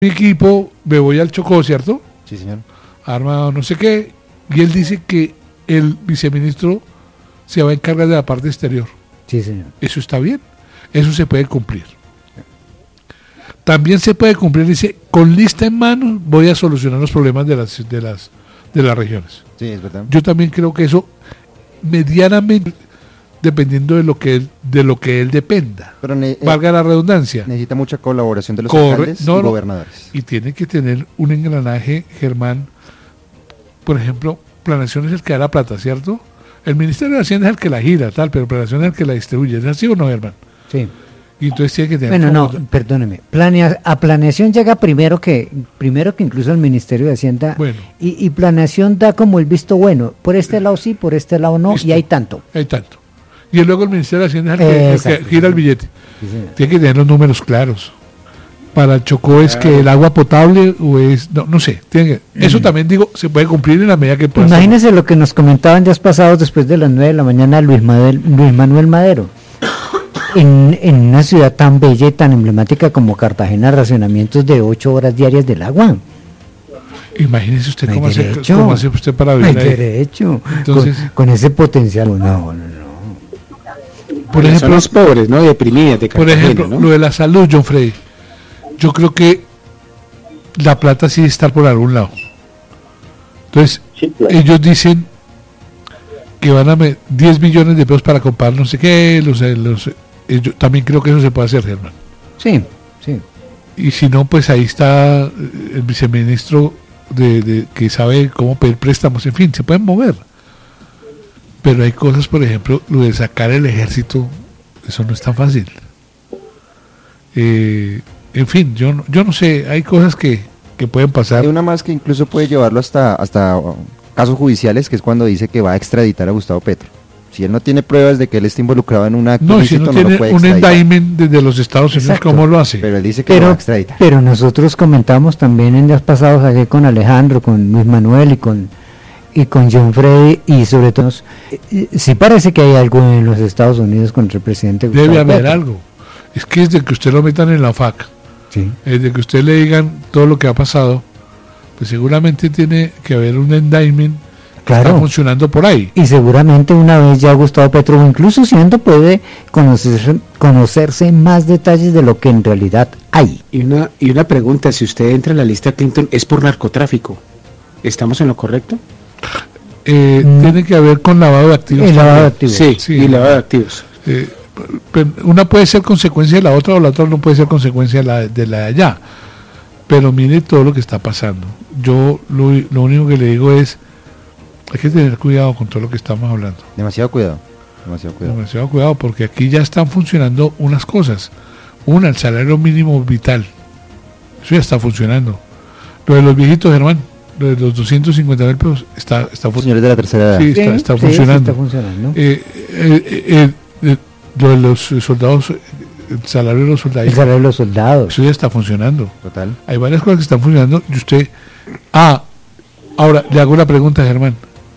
mi equipo, me voy al Chocó, ¿cierto? Sí, señor. Armado no sé qué, y él dice que el viceministro se va a encargar de la parte exterior. Sí, señor. Eso está bien, eso se puede cumplir. También se puede cumplir, dice, con lista en mano voy a solucionar los problemas de las regiones. Sí, es verdad. Yo también creo que eso, medianamente, dependiendo de lo que él dependa, Pero valga la redundancia. Necesita mucha colaboración de los alcaldes y gobernadores. Y tiene que tener un engranaje, Germán. Por ejemplo, Planeación es el que da la plata, ¿cierto? El Ministerio de Hacienda es el que la gira, tal, pero Planeación es el que la distribuye. ¿Es así o no, Germán? Sí. Y entonces tiene que tener... Bueno, no, perdóneme. A planeación llega primero que incluso el Ministerio de Hacienda. Bueno. Y planeación da como el visto bueno. Por este lado sí, por este lado no, Listo. y hay tanto. Hay tanto. Y luego el Ministerio de Hacienda es el que gira el billete. Sí, Tiene que tener los números claros. Para el Chocó es que el agua potable o es... No sé. Eso también, digo, se puede cumplir en la medida que pueda. Imagínese lo que nos comentaban días pasados después de las 9 de la mañana Luis Manuel Madero. En una ciudad tan bella y tan emblemática como Cartagena, racionamientos de 8 horas diarias del agua. Imagínese usted No hay cómo hace usted para No hay vivir ahí. derecho. Entonces, con ese potencial. No. Por ejemplo, son los pobres, ¿no? Deprimidas de por Cartagena, ejemplo, ¿no? lo de la salud, John Freddy. Yo creo que la plata sí debe estar por algún lado. Entonces, Sí, claro. ellos dicen que van a 10 millones de pesos para comprar no sé qué, yo también creo que eso se puede hacer, Germán. Sí. Y si no, pues ahí está el viceministro que sabe cómo pedir préstamos, en fin, se pueden mover. Pero hay cosas, por ejemplo, lo de sacar el ejército, eso no es tan fácil. En fin, yo no sé, hay cosas que pueden pasar. Hay una más que incluso puede llevarlo hasta casos judiciales, que es cuando dice que va a extraditar a Gustavo Petro. Si él no tiene pruebas de que él está involucrado en un acto No, si ilícito, no no lo tiene puede un extraditar. indictment desde los Estados Unidos, Exacto. ¿cómo lo hace? Pero él dice que lo va a extraditar. Pero nosotros comentamos también en días pasados aquí con Alejandro, con Luis Manuel y con John Freddy, y sobre todo, sí parece que hay algo en los Estados Unidos contra el presidente Gustavo Debe haber Petro. algo. Es que desde que usted lo metan en la FAC, Sí. desde que usted le digan todo lo que ha pasado, pues seguramente tiene que haber un indictment que está Claro. funcionando por ahí. Y seguramente una vez ya Gustavo Petro, o incluso siendo, puede conocerse más detalles de lo que en realidad hay. Y una pregunta, si usted entra en la lista Clinton, ¿es por narcotráfico? ¿Estamos en lo correcto? Tiene que ver con lavado de activos. El lavado de también. activos. Sí, y lavado de activos. Pero una puede ser consecuencia de la otra o la otra no puede ser consecuencia de la de allá. Pero mire todo lo que está pasando. Yo lo único que le digo es, hay que tener cuidado con todo lo que estamos hablando. Demasiado cuidado. Demasiado cuidado, porque aquí ya están funcionando unas cosas. Una, el salario mínimo vital. Eso ya está funcionando. Lo de los viejitos, Germán, lo de los 250.000 pesos está funcionando. Señores de la tercera edad. Sí, está funcionando. está funcionando. Lo de los soldados, el salario de los soldados, El salario de los soldados. eso ya está funcionando. Total. Hay varias cosas que están funcionando y usted... ahora le hago una pregunta, Germán.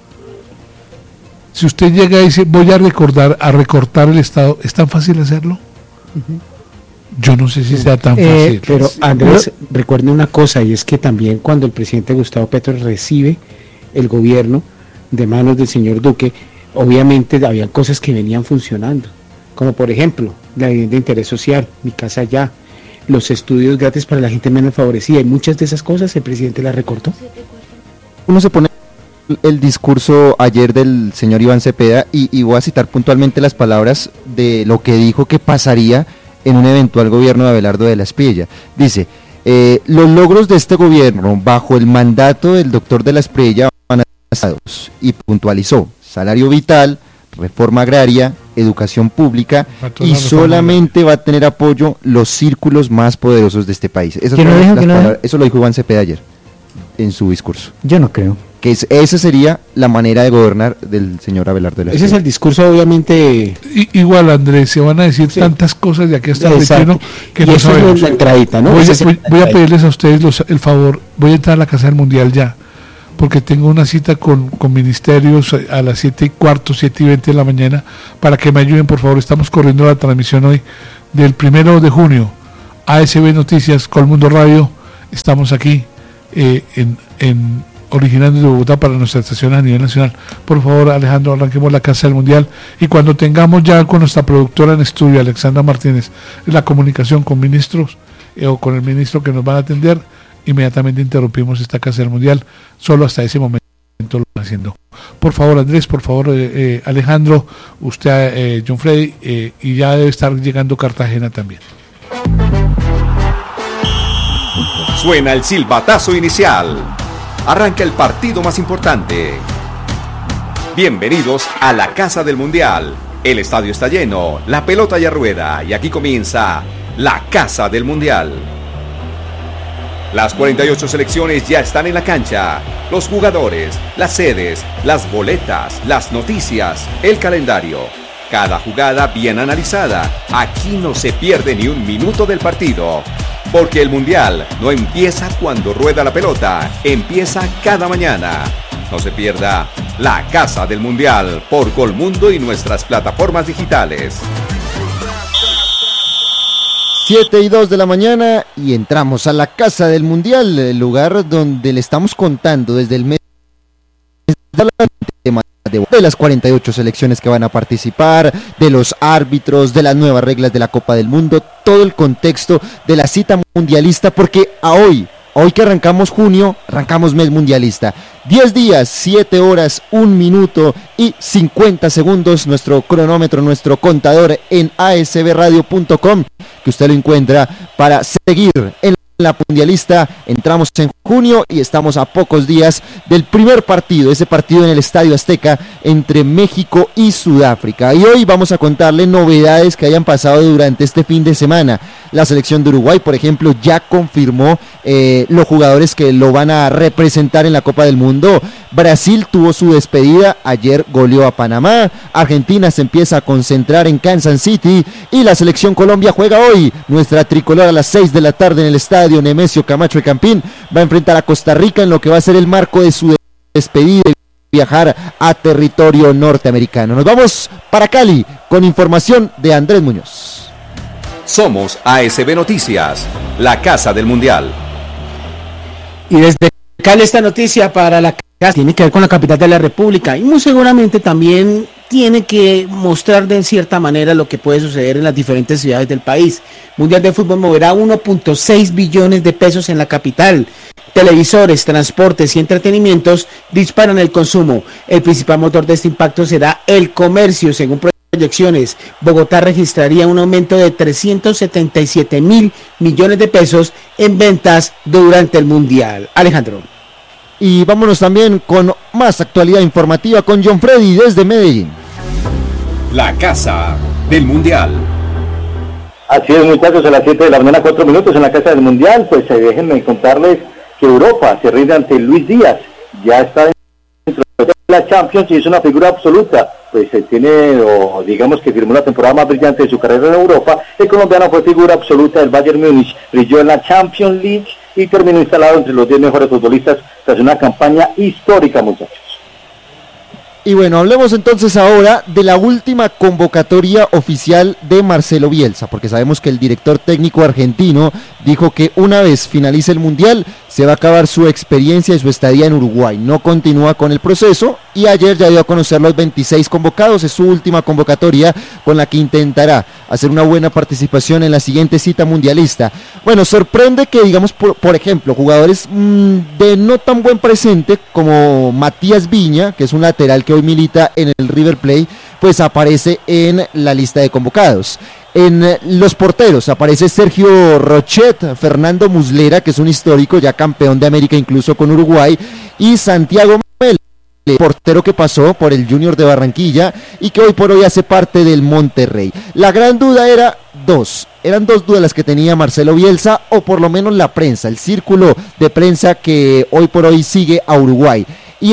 Si usted llega y dice, voy a recortar el Estado, ¿es tan fácil hacerlo? Yo no sé si sea tan fácil. Pero Andrés, recuerde una cosa, y es que también cuando el presidente Gustavo Petro recibe el gobierno de manos del señor Duque, obviamente habían cosas que venían funcionando, como por ejemplo la vivienda de interés social, Mi Casa Ya, los estudios gratis para la gente menos favorecida, y muchas de esas cosas el presidente las recortó. Uno se pone el discurso ayer del señor Iván Cepeda y voy a citar puntualmente las palabras de lo que dijo que pasaría en un eventual gobierno de Abelardo de la Espriella. Dice, los logros de este gobierno bajo el mandato del doctor de la Espriella van a ser avanzados, y puntualizó salario vital, reforma agraria, educación pública, y solamente va a tener apoyo los círculos más poderosos de este país. Eso lo dijo Iván Cepeda ayer en su discurso. Yo no creo. Que esa sería la manera de gobernar del señor Abelardo de la Ese es el discurso, obviamente. Igual, Andrés, se van a decir tantas cosas de aquí hasta el 21 que y no eso sabemos. es la entradita, ¿no? Voy a pedirles a ustedes el favor, voy a entrar a la Casa del Mundial ya, porque tengo una cita con ministerios a las 7:15, 7:20 de la mañana, para que me ayuden, por favor. Estamos corriendo la transmisión hoy del 1 de junio, ASB Noticias, Colmundo Radio, estamos aquí originando de Bogotá para nuestras estaciones a nivel nacional. Por favor, Alejandro, arranquemos la Casa del Mundial y cuando tengamos ya con nuestra productora en estudio, Alexandra Martínez, la comunicación con ministros o con el ministro que nos van a atender, inmediatamente interrumpimos esta Casa del Mundial. Solo hasta ese momento lo están haciendo. Por favor, Andrés, por favor, Alejandro, usted, John Freddy, y ya debe estar llegando Cartagena también. Suena el silbatazo inicial. Arranca el partido más importante. Bienvenidos a la Casa del Mundial. El estadio está lleno, la pelota ya rueda y aquí comienza la Casa del Mundial. Las 48 selecciones ya están en la cancha. Los jugadores, las sedes, las boletas, las noticias, el calendario. Cada jugada bien analizada. Aquí no se pierde ni un minuto del partido. Porque el Mundial no empieza cuando rueda la pelota, empieza cada mañana. No se pierda la Casa del Mundial por Colmundo y nuestras plataformas digitales. 7:02 de la mañana y entramos a la Casa del Mundial, el lugar donde le estamos contando desde el mes de las 48 selecciones que van a participar, de los árbitros, de las nuevas reglas de la Copa del Mundo, todo el contexto de la cita mundialista, porque hoy que arrancamos junio, arrancamos mes mundialista. 10 días, 7 horas, 1 minuto y 50 segundos, nuestro cronómetro, nuestro contador en asbradio.com, que usted lo encuentra para seguir en la mundialista. Entramos en junio y estamos a pocos días del primer partido, ese partido en el Estadio Azteca entre México y Sudáfrica. Y hoy vamos a contarle novedades que hayan pasado durante este fin de semana. La selección de Uruguay, por ejemplo, ya confirmó los jugadores que lo van a representar en la Copa del Mundo. Brasil tuvo su despedida, ayer goleó a Panamá. Argentina se empieza a concentrar en Kansas City y la selección Colombia juega hoy. Nuestra tricolor a las 6 de la tarde en el estadio Nemesio Camacho de Campín va a enfrentar a Costa Rica en lo que va a ser el marco de su despedida y viajar a territorio norteamericano. Nos vamos para Cali con información de Andrés Muñoz. Somos ASB Noticias, la Casa del Mundial. Y desde Cali esta noticia para la casa tiene que ver con la capital de la República y muy seguramente también tiene que mostrar de cierta manera lo que puede suceder en las diferentes ciudades del país. Mundial de Fútbol moverá 1.6 billones de pesos en la capital. Televisores, transportes y entretenimientos disparan el consumo. El principal motor de este impacto será el comercio, según proyecciones. Bogotá registraría un aumento de 377 mil millones de pesos en ventas durante el Mundial. Alejandro. Y vámonos también con más actualidad informativa con John Freddy desde Medellín. La Casa del Mundial. Así es, muchachos, a las 7 de la mañana, 4 minutos en la Casa del Mundial. Pues déjenme contarles que Europa se rinde ante Luis Díaz. Ya está dentro de la Champions y es una figura absoluta. Pues digamos que firmó la temporada más brillante de su carrera en Europa. El colombiano fue figura absoluta del Bayern Múnich, brilló en la Champions League y terminó instalado entre los 10 mejores futbolistas tras una campaña histórica, muchachos. Y bueno, hablemos entonces ahora de la última convocatoria oficial de Marcelo Bielsa, porque sabemos que el director técnico argentino dijo que una vez finalice el Mundial se va a acabar su experiencia y su estadía en Uruguay, no continúa con el proceso y ayer ya dio a conocer los 26 convocados, es su última convocatoria con la que intentará hacer una buena participación en la siguiente cita mundialista. Bueno, sorprende que digamos por ejemplo jugadores de no tan buen presente como Matías Viña, que es un lateral que hoy milita en el River Plate, pues aparece en la lista de convocados. En los porteros aparece Sergio Rochet, Fernando Muslera, que es un histórico, ya campeón de América incluso con Uruguay, y Santiago Mel, portero que pasó por el Junior de Barranquilla y que hoy por hoy hace parte del Monterrey. La gran duda eran dos dudas las que tenía Marcelo Bielsa, o por lo menos la prensa, el círculo de prensa que hoy por hoy sigue a Uruguay, y era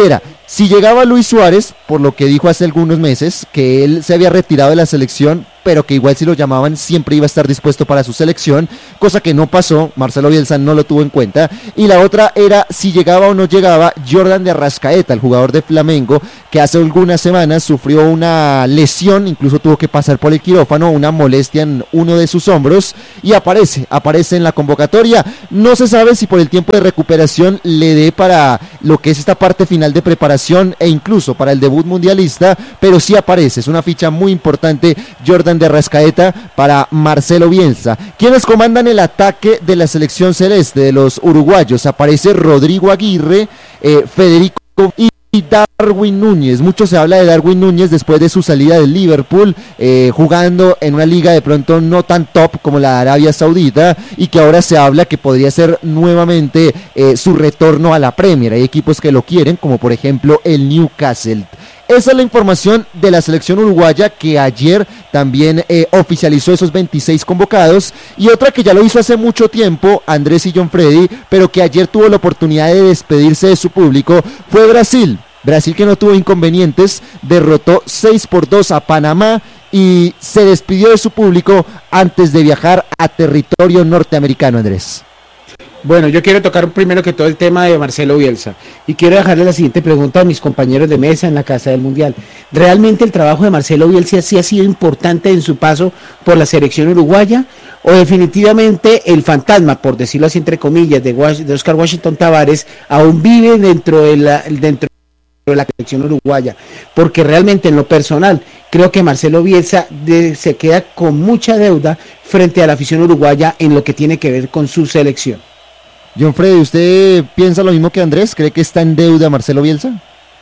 Si llegaba Luis Suárez, por lo que dijo hace algunos meses, que él se había retirado de la selección, pero que igual si lo llamaban siempre iba a estar dispuesto para su selección, cosa que no pasó, Marcelo Bielsa no lo tuvo en cuenta. Y la otra era si llegaba o no llegaba Jordan de Arrascaeta, el jugador de Flamengo, que hace algunas semanas sufrió una lesión, incluso tuvo que pasar por el quirófano, una molestia en uno de sus hombros, y aparece en la convocatoria. No se sabe si por el tiempo de recuperación le dé para lo que es esta parte final de preparación e incluso para el debut mundialista, pero sí aparece, es una ficha muy importante Jordan de Arrascaeta para Marcelo Bielsa. ¿Quiénes comandan el ataque de la selección celeste de los uruguayos? Aparece Rodrigo Aguirre, Federico y Darwin Núñez. Mucho se habla de Darwin Núñez después de su salida del Liverpool, jugando en una liga de pronto no tan top como la de Arabia Saudita, y que ahora se habla que podría ser nuevamente su retorno a la Premier. Hay equipos que lo quieren, como por ejemplo el Newcastle. Esa es la información de la selección uruguaya, que ayer también oficializó esos 26 convocados, y otra que ya lo hizo hace mucho tiempo, Andrés y John Freddy, pero que ayer tuvo la oportunidad de despedirse de su público, fue Brasil. Brasil, que no tuvo inconvenientes, derrotó 6-2 a Panamá y se despidió de su público antes de viajar a territorio norteamericano, Andrés. Bueno, yo quiero tocar primero que todo el tema de Marcelo Bielsa y quiero dejarle la siguiente pregunta a mis compañeros de mesa en la Casa del Mundial. ¿Realmente el trabajo de Marcelo Bielsa sí ha sido importante en su paso por la selección uruguaya, o definitivamente el fantasma, por decirlo así entre comillas, de Oscar Washington Tabárez aún vive dentro de la selección uruguaya? Porque realmente en lo personal creo que Marcelo Bielsa se queda con mucha deuda frente a la afición uruguaya en lo que tiene que ver con su selección. John Freddy, ¿usted piensa lo mismo que Andrés? ¿Cree que está en deuda Marcelo Bielsa?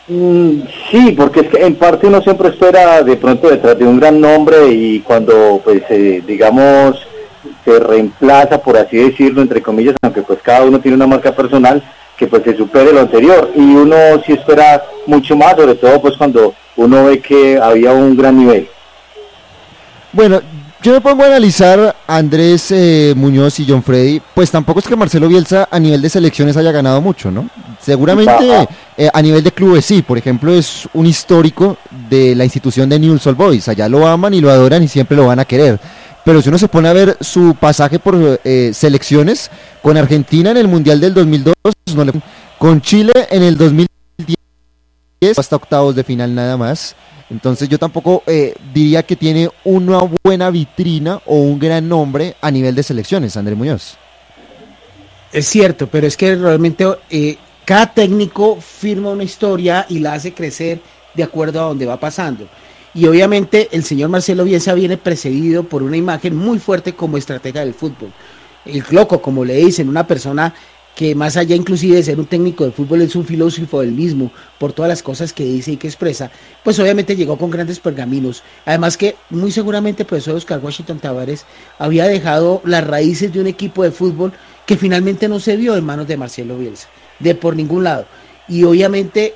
Sí, porque es que en parte uno siempre espera de pronto detrás de un gran nombre, y cuando pues digamos se reemplaza, por así decirlo, entre comillas, aunque pues cada uno tiene una marca personal, que pues se supere lo anterior, y uno sí espera mucho más, sobre todo pues cuando uno ve que había un gran nivel. Bueno, yo me pongo a analizar a Andrés Muñoz y John Freddy, pues tampoco es que Marcelo Bielsa a nivel de selecciones haya ganado mucho, ¿no? Seguramente a nivel de clubes sí, por ejemplo es un histórico de la institución de Newell's Old Boys, allá lo aman y lo adoran y siempre lo van a querer. Pero si uno se pone a ver su pasaje por selecciones, con Argentina en el Mundial del 2002, con Chile en el 2010, hasta octavos de final nada más. Entonces yo tampoco diría que tiene una buena vitrina o un gran nombre a nivel de selecciones, Andrés Muñoz. Es cierto, pero es que realmente cada técnico firma una historia y la hace crecer de acuerdo a donde va pasando. Y obviamente el señor Marcelo Bielsa viene precedido por una imagen muy fuerte como estratega del fútbol. El loco, como le dicen, una persona que más allá inclusive de ser un técnico de fútbol es un filósofo del mismo, por todas las cosas que dice y que expresa, pues obviamente llegó con grandes pergaminos. Además que muy seguramente el profesor Oscar Washington Tabárez había dejado las raíces de un equipo de fútbol que finalmente no se vio en manos de Marcelo Bielsa, de por ningún lado. Y obviamente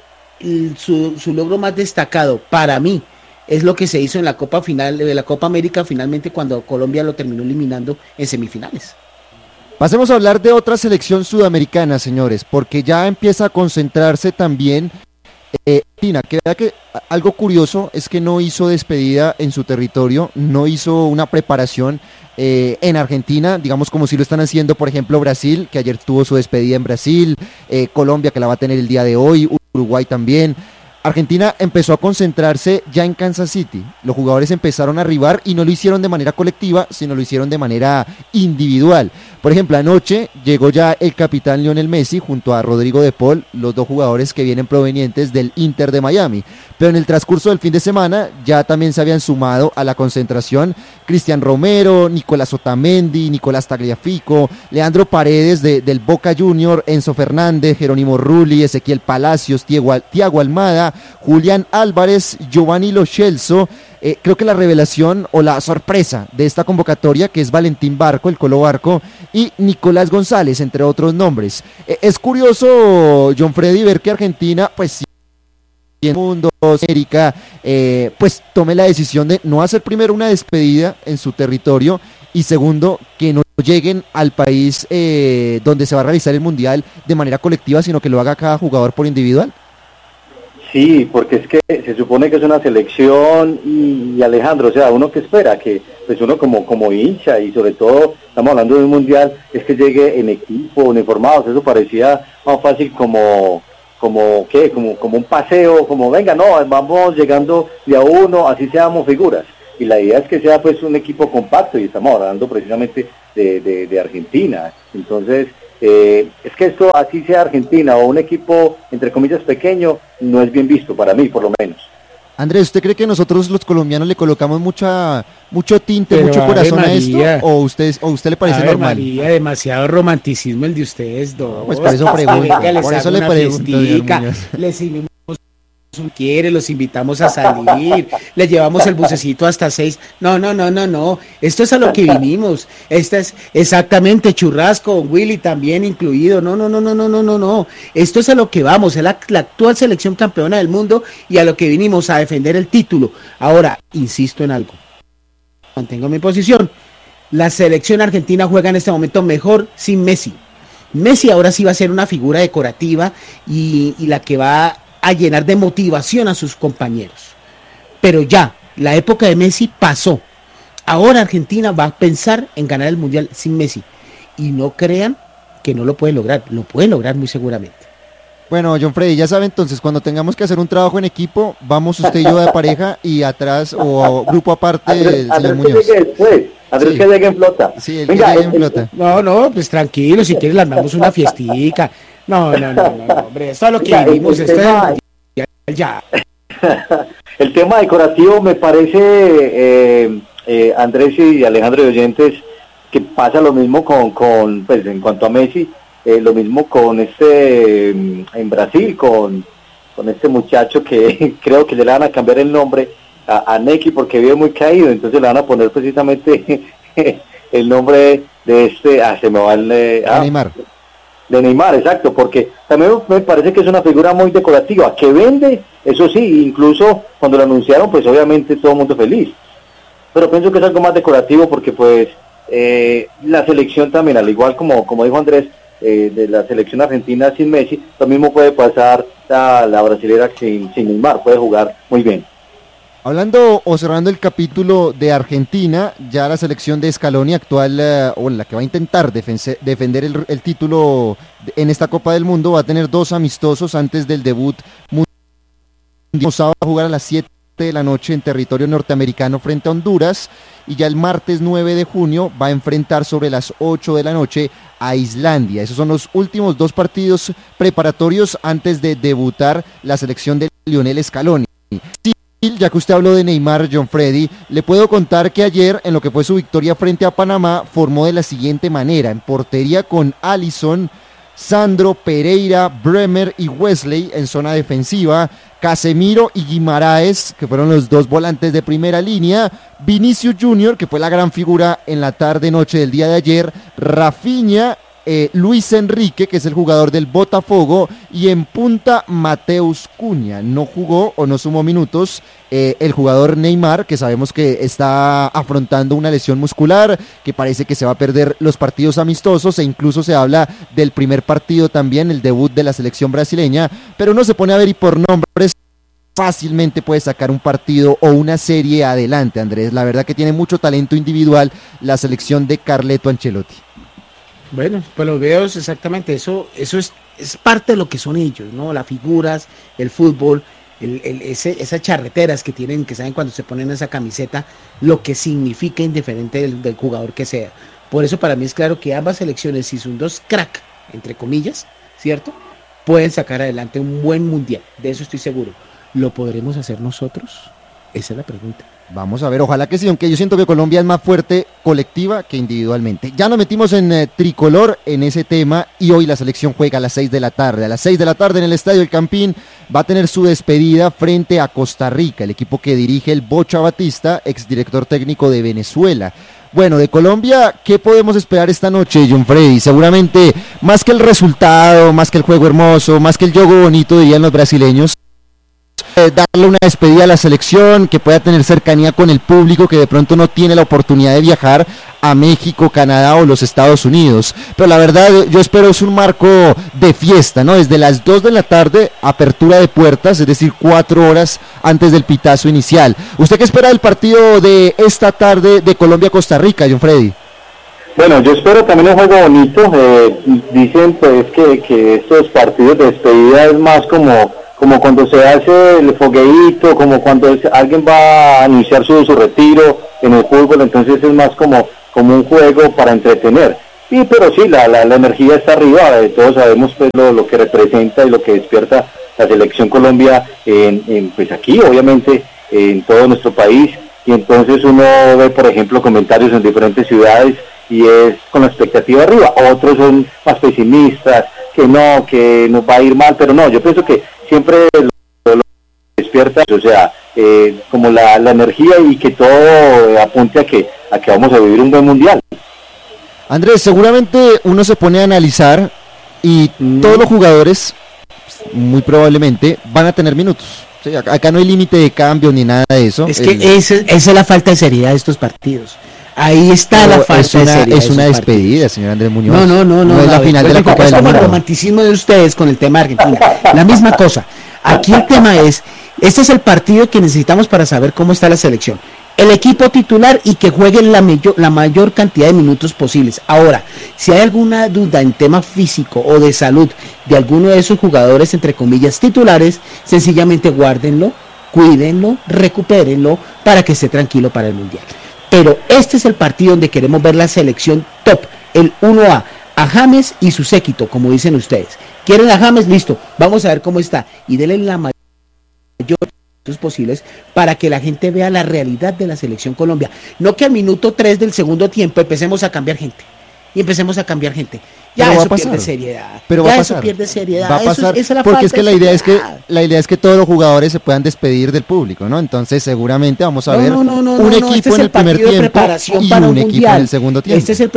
su logro más destacado para mí es lo que se hizo en la Copa final de la Copa América, finalmente cuando Colombia lo terminó eliminando en semifinales. Pasemos a hablar de otra selección sudamericana, señores, porque ya empieza a concentrarse también Argentina, que vea que algo curioso es que no hizo despedida en su territorio, no hizo una preparación en Argentina, digamos como si lo están haciendo, por ejemplo, Brasil, que ayer tuvo su despedida en Brasil, Colombia, que la va a tener el día de hoy, Uruguay también. Argentina empezó a concentrarse ya en Kansas City. Los jugadores empezaron a arribar y no lo hicieron de manera colectiva, sino lo hicieron de manera individual. Por ejemplo, anoche llegó ya el capitán Lionel Messi junto a Rodrigo de Paul, los dos jugadores que vienen provenientes del Inter de Miami. Pero en el transcurso del fin de semana ya también se habían sumado a la concentración Cristian Romero, Nicolás Otamendi, Nicolás Tagliafico, Leandro Paredes del Boca Junior, Enzo Fernández, Jerónimo Rulli, Ezequiel Palacios, Thiago Almada, Julián Álvarez, Giovanni Lo Celso. Creo que la revelación o la sorpresa de esta convocatoria, que es Valentín Barco, el Colo Barco, y Nicolás González, entre otros nombres. Es curioso, John Freddy, ver que Argentina, pues en el mundo, América, pues tome la decisión de no hacer primero una despedida en su territorio y segundo, que no lleguen al país donde se va a realizar el Mundial de manera colectiva, sino que lo haga cada jugador por individual. Sí, porque es que se supone que es una selección y Alejandro, o sea, uno que espera, que pues uno como hincha y sobre todo estamos hablando de un mundial, es que llegue en equipo, uniformados, eso parecía más fácil como un paseo, como venga, no, vamos llegando de a uno, así seamos figuras. Y la idea es que sea pues un equipo compacto y estamos hablando precisamente de Argentina. Entonces, es que esto, así sea Argentina o un equipo, entre comillas, pequeño, no es bien visto para mí, por lo menos. Andrés, ¿usted cree que nosotros los colombianos le colocamos mucho tinte, Pero mucho corazón Ave a esto? María. ¿O usted le parece Ave normal? María, demasiado romanticismo el de ustedes dos. Pues por eso pregunto, Venga, les por eso hago le una pregunto, fiestica, Dios mío. les invitamos quiere, los invitamos a salir, les llevamos el bucecito hasta 6. No, esto es a lo que vinimos. Esta es exactamente churrasco, Willy también incluido. No. Esto es a lo que vamos, es la actual selección campeona del mundo y a lo que vinimos, a defender el título. Ahora, insisto en algo. Mantengo mi posición. La selección argentina juega en este momento mejor sin Messi. Messi ahora sí va a ser una figura decorativa y la que va a llenar de motivación a sus compañeros. Pero ya, la época de Messi pasó. Ahora Argentina va a pensar en ganar el Mundial sin Messi. Y no crean que no lo puede lograr. Lo puede lograr muy seguramente. Bueno, John Freddy, ya sabe entonces, cuando tengamos que hacer un trabajo en equipo, vamos usted y yo de pareja y atrás o grupo aparte del señor Muñoz. Que llegue después. Andrés, sí, que llegue en flota. Sí, el Venga, que llegue en flota. No, pues tranquilo, si quieres le armamos una fiestica. No, hombre, esto es lo que vivimos, esto es ya. El tema decorativo me parece, Andrés y Alejandro de oyentes, que pasa lo mismo con pues en cuanto a Messi, lo mismo con en Brasil, con este muchacho que creo que le van a cambiar el nombre a Neki porque vive muy caído, entonces le van a poner precisamente el nombre de se me va Neymar. De Neymar, exacto, porque también me parece que es una figura muy decorativa, que vende, eso sí, incluso cuando lo anunciaron, pues obviamente todo el mundo feliz, pero pienso que es algo más decorativo porque pues la selección también, al igual como dijo Andrés, de la selección argentina sin Messi, lo mismo puede pasar a la brasilera sin Neymar, puede jugar muy bien. Hablando o cerrando el capítulo de Argentina, ya la selección de Scaloni actual, o la que va a intentar defender el título en esta Copa del Mundo, va a tener 2 amistosos antes del debut mundial. Va a jugar a las 7 de la noche en territorio norteamericano frente a Honduras y ya el martes 9 de junio va a enfrentar sobre las 8 de la noche a Islandia. Esos son los últimos 2 partidos preparatorios antes de debutar la selección de Lionel Scaloni. Ya que usted habló de Neymar, John Freddy, le puedo contar que ayer, en lo que fue su victoria frente a Panamá, formó de la siguiente manera: en portería con Alisson, Sandro, Pereira, Bremer y Wesley en zona defensiva, Casemiro y Guimaraes, que fueron los 2 volantes de primera línea, Vinicius Junior, que fue la gran figura en la tarde-noche del día de ayer, Rafinha, Luis Enrique, que es el jugador del Botafogo, y en punta Mateus Cunha. No jugó o no sumó minutos el jugador Neymar, que sabemos que está afrontando una lesión muscular, que parece que se va a perder los partidos amistosos, e incluso se habla del primer partido también, el debut de la selección brasileña, pero uno se pone a ver y por nombres fácilmente puede sacar un partido o una serie adelante, Andrés. La verdad que tiene mucho talento individual la selección de Carleto Ancelotti. Bueno, pues los veo exactamente, eso es parte de lo que son ellos, ¿no? Las figuras, el fútbol, esas charreteras que tienen, que saben cuando se ponen esa camiseta, lo que significa indiferente del jugador que sea. Por eso para mí es claro que ambas selecciones, si son 2 crack, entre comillas, ¿cierto? Pueden sacar adelante un buen mundial, de eso estoy seguro. ¿Lo podremos hacer nosotros? Esa es la pregunta. Vamos a ver, ojalá que sí, aunque yo siento que Colombia es más fuerte colectiva que individualmente. Ya nos metimos en tricolor en ese tema y hoy la selección juega a las 6 de la tarde. A las 6 de la tarde en el Estadio El Campín va a tener su despedida frente a Costa Rica, el equipo que dirige el Bocha Batista, exdirector técnico de Venezuela. Bueno, de Colombia, ¿qué podemos esperar esta noche, John Freddy? Seguramente más que el resultado, más que el juego hermoso, más que el juego bonito, dirían los brasileños, darle una despedida a la selección, que pueda tener cercanía con el público que de pronto no tiene la oportunidad de viajar a México, Canadá o los Estados Unidos. Pero la verdad yo espero es un marco de fiesta, ¿no? Desde las 2 de la tarde, apertura de puertas, es decir, 4 horas antes del pitazo inicial. ¿Usted qué espera del partido de esta tarde de Colombia-Costa Rica, John Freddy? Bueno, yo espero también un juego bonito. Dicen pues que estos partidos de despedida es más como cuando se hace el fogueíto, como cuando alguien va a anunciar su retiro en el fútbol, entonces es más como un juego para entretener. Pero sí, la energía está arriba, todos sabemos pues lo que representa y lo que despierta la selección Colombia pues aquí, obviamente, en todo nuestro país, y entonces uno ve, por ejemplo, comentarios en diferentes ciudades y es con la expectativa arriba. Otros son más pesimistas, que nos va a ir mal, pero no, yo pienso que siempre lo despierta, o sea, como la energía, y que todo apunte a que vamos a vivir un buen mundial. Andrés, seguramente uno se pone a analizar y todos los jugadores muy probablemente van a tener minutos. Sí, acá no hay límite de cambio ni nada de eso. Es que esa es la falta de seriedad de estos partidos. Ahí está la falta de seriedad. Es una despedida, señor Andrés Muñoz. No es la final de la Copa del Mundo. Es como el romanticismo de ustedes con el tema de Argentina. La misma cosa. Aquí el tema es, este es el partido que necesitamos para saber cómo está la selección. El equipo titular y que jueguen la mayor cantidad de minutos posibles. Ahora, si hay alguna duda en tema físico o de salud de alguno de esos jugadores, entre comillas, titulares, sencillamente guárdenlo, cuídenlo, recupérenlo para que esté tranquilo para el Mundial. Pero este es el partido donde queremos ver la selección top, el 1A, a James y su séquito, como dicen ustedes. ¿Quieren a James? Listo, vamos a ver cómo está. Y denle la mayor posibles para que la gente vea la realidad de la selección Colombia. No que al minuto 3 del segundo tiempo empecemos a cambiar gente. Ya eso pierde seriedad. Pero ya va a eso pasar. pierde seriedad. Va a pasar, esa es la porque es que falta la idea es que todos los jugadores se puedan despedir del público, ¿no? Entonces seguramente vamos a ver un equipo este es en el primer partido de tiempo preparación y para un equipo mundial. en el segundo tiempo. Este es el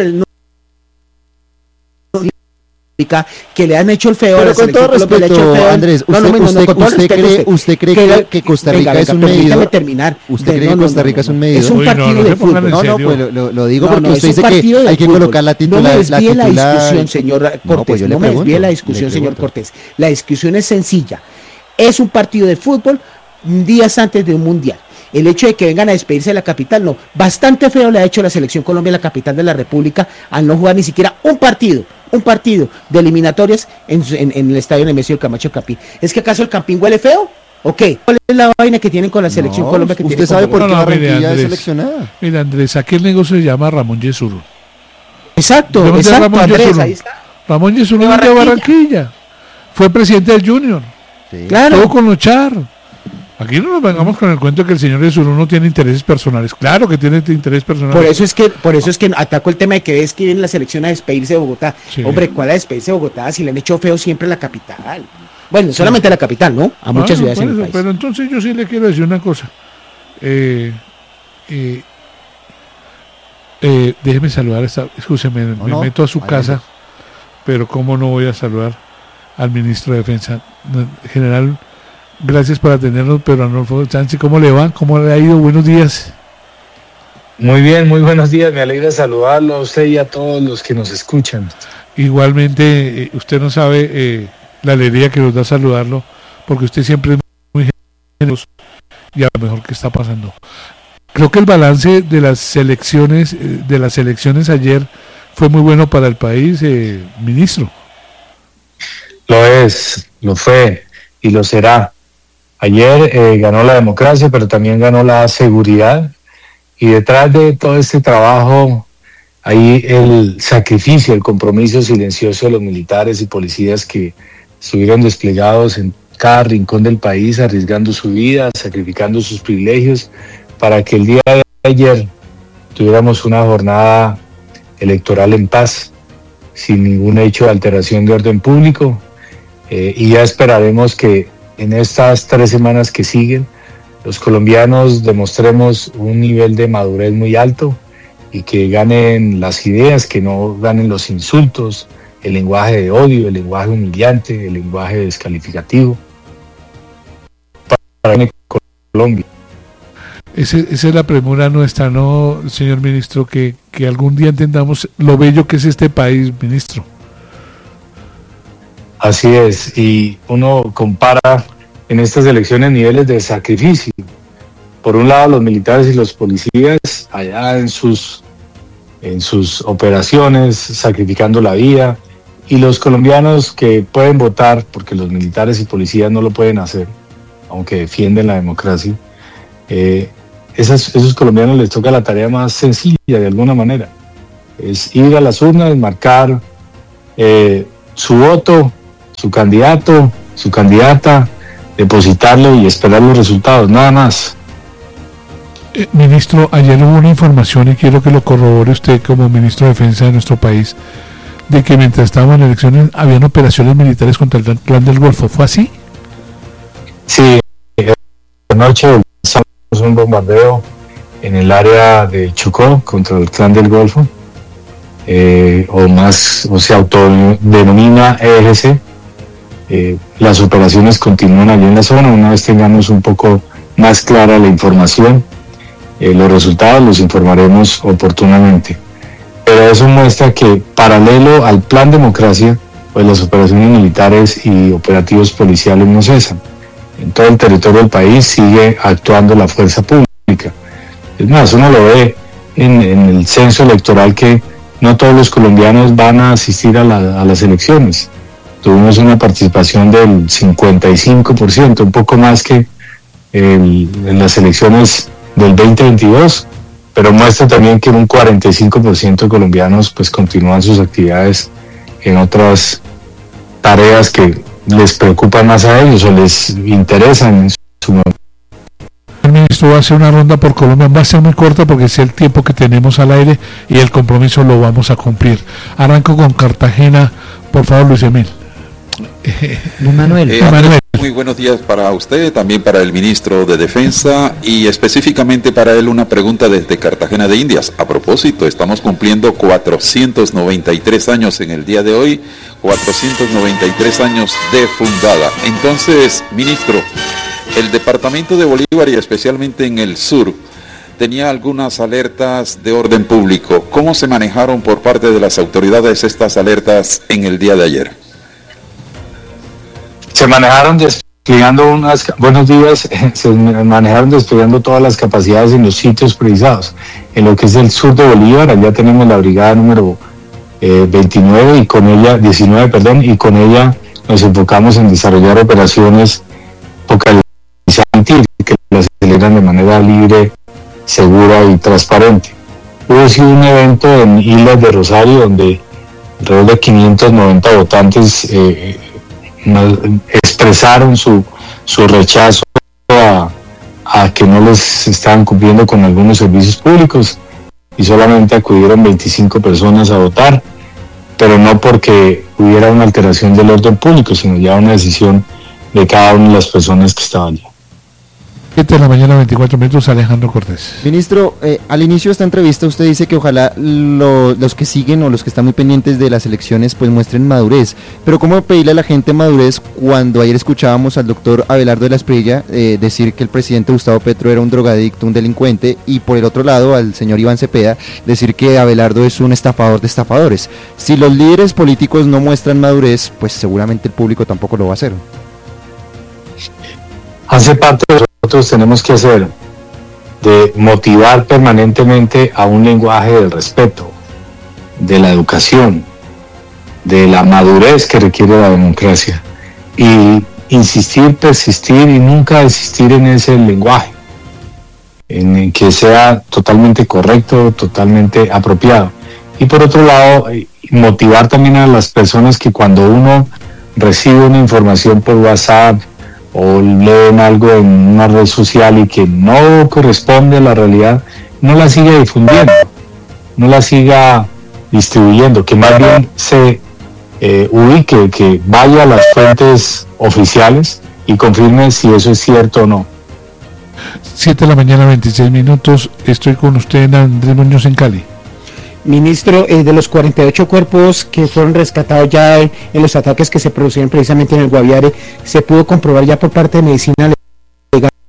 que le han hecho el feo. Pero con todo respeto, Andrés, ¿usted cree que Costa Rica es un medidor? ¿Usted cree que Costa Rica es un medidor? Es un partido de fútbol. No, pues lo digo porque usted dice que hay que colocar la titular. No me desvíe la discusión, señor Cortés. No me desvíe la discusión, señor Cortés. La discusión es sencilla. Es un partido de fútbol días antes de un mundial. El hecho de que vengan a despedirse de la capital, no. Bastante feo le ha hecho la selección Colombia, la capital de la República, al no jugar ni siquiera un partido de eliminatorias en el estadio Nemesio Camacho Campín. ¿Es que acaso el Campín huele feo? ¿O qué? ¿Cuál es la vaina que tienen con la selección Colombia? Que usted sabe por qué Barranquilla es seleccionada. Mira, Andrés, aquel negocio se llama Ramón Yesuro. Exacto, Andrés, ahí está. Ramón Yesuro de Barranquilla. Fue presidente del Junior. Sí. Claro. Todo con Ochar. Aquí no nos vengamos con el cuento de que el señor Yesuro no tiene intereses personales. Claro que tiene intereses personales. Por eso es que ataco el tema de que es que viene la selección a despedirse de Bogotá. Sí. Hombre, ¿cuál a despedirse de Bogotá si le han hecho feo siempre a la capital? Bueno, solamente a la capital, ¿no? A muchas ciudades en el país. Pero entonces yo sí le quiero decir una cosa. Déjeme saludar, escúcheme, me meto a su casa, pero cómo no voy a saludar al ministro de Defensa. General, gracias por atendernos, pero Arnolfo Sánchez, ¿cómo le va? ¿Cómo le ha ido? Buenos días. Muy bien, muy buenos días, me alegra saludarlo a usted y a todos los que nos escuchan. Igualmente, usted no sabe la alegría que nos da saludarlo, porque usted siempre es muy generoso y a lo mejor que está pasando. Creo que el balance de las selecciones ayer fue muy bueno para el país, ministro. Lo fue y lo será. Ayer ganó la democracia, pero también ganó la seguridad, y detrás de todo este trabajo hay el sacrificio, el compromiso silencioso de los militares y policías que estuvieron desplegados en cada rincón del país, arriesgando su vida, sacrificando sus privilegios, para que el día de ayer tuviéramos una jornada electoral en paz, sin ningún hecho de alteración de orden público, y ya esperaremos que en estas 3 semanas que siguen los colombianos demostremos un nivel de madurez muy alto y que ganen las ideas, que no ganen los insultos, el lenguaje de odio, el lenguaje humillante, el lenguaje descalificativo, Colombia. Esa es la premura nuestra, ¿no, señor ministro? Que algún día entendamos lo bello que es este país, ministro. Así es, y uno compara en estas elecciones niveles de sacrificio. Por un lado, los militares y los policías allá en sus operaciones, sacrificando la vida, y los colombianos que pueden votar, porque los militares y policías no lo pueden hacer, aunque defienden la democracia. Esos colombianos les toca la tarea más sencilla, de alguna manera. Es ir a las urnas, marcar su voto, su candidato, su candidata, depositarlo y esperar los resultados, nada más. Ministro, ayer hubo una información, y quiero que lo corrobore usted como ministro de Defensa de nuestro país, de que mientras estábamos en elecciones habían operaciones militares contra el Clan del Golfo. ¿Fue así? Sí, anoche hicimos un bombardeo en el área de Chocó contra el Clan del Golfo, o se autodenomina EGC. Las operaciones continúan allí en la zona. Una vez tengamos un poco más clara la información, los resultados los informaremos oportunamente. Pero eso muestra que, paralelo al Plan Democracia, pues las operaciones militares y operativos policiales no cesan. En todo el territorio del país sigue actuando la fuerza pública. Es más, uno lo ve en el censo electoral, que no todos los colombianos van a asistir a las elecciones. Tuvimos una participación del 55%, un poco más que en las elecciones del 2022, pero muestra también que un 45% de colombianos pues continúan sus actividades en otras tareas que les preocupan más a ellos o les interesan en su momento. El ministro va a hacer una ronda por Colombia, va a ser muy corta porque es el tiempo que tenemos al aire y el compromiso lo vamos a cumplir. Arranco con Cartagena, por favor, Luis Emil. Manuel. Muy buenos días para usted, también para el ministro de Defensa, y específicamente para él una pregunta desde Cartagena de Indias. A propósito, estamos cumpliendo 493 años en el día de hoy, 493 años de fundada. Entonces, ministro, el departamento de Bolívar, y especialmente en el sur, tenía algunas alertas de orden público. ¿Cómo se manejaron por parte de las autoridades estas alertas en el día de ayer? Se manejaron desplegando se manejaron desplegando todas las capacidades en los sitios priorizados. En lo que es el sur de Bolívar, allá tenemos la brigada número 19 y con ella nos enfocamos en desarrollar operaciones focalizadas que las aceleran de manera libre, segura y transparente. Hubo sido un evento en Islas de Rosario donde alrededor de 590 votantes expresaron su rechazo a que no les estaban cumpliendo con algunos servicios públicos, y solamente acudieron 25 personas a votar, pero no porque hubiera una alteración del orden público, sino ya una decisión de cada una de las personas que estaban allí. 7 de la mañana, 24 minutos, Alejandro Cortés. Ministro, al inicio de esta entrevista usted dice que ojalá los que siguen o los que están muy pendientes de las elecciones pues muestren madurez, pero ¿cómo pedirle a la gente madurez cuando ayer escuchábamos al doctor Abelardo de la Espriella decir que el presidente Gustavo Petro era un drogadicto, un delincuente, y por el otro lado al señor Iván Cepeda decir que Abelardo es un estafador de estafadores? Si los líderes políticos no muestran madurez, pues seguramente el público tampoco lo va a hacer. Hace parte de nosotros tenemos que hacer de motivar permanentemente a un lenguaje del respeto, de la educación, de la madurez que requiere la democracia, y insistir, persistir y nunca desistir en ese lenguaje, en que sea totalmente correcto, totalmente apropiado. Y por otro lado, motivar también a las personas que cuando uno recibe una información por WhatsApp o leen algo en una red social y que no corresponde a la realidad, no la siga difundiendo, no la siga distribuyendo, que más bien se ubique, que vaya a las fuentes oficiales y confirme si eso es cierto o no. 7 de la mañana, 26 minutos, estoy con usted en Andrés Muñoz en Cali. Ministro, de los 48 cuerpos que fueron rescatados ya en los ataques que se producieron precisamente en el Guaviare, ¿se pudo comprobar ya por parte de medicina legal